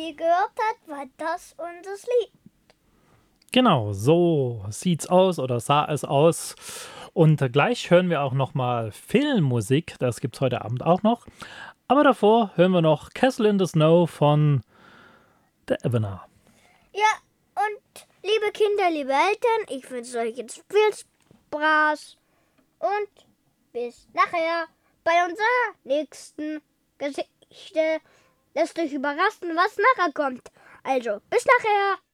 ihr gehört habt, war das unser Lied. Genau, so sieht's aus oder sah es aus. Und gleich hören wir auch nochmal Filmmusik, das gibt's heute Abend auch noch. Aber davor hören wir noch Castle in the Snow von The Evener. Ja, und liebe Kinder, liebe Eltern, ich wünsche euch jetzt viel Spaß und bis nachher bei unserer nächsten Geschichte. Lasst euch überraschen, was nachher kommt. Also, bis nachher.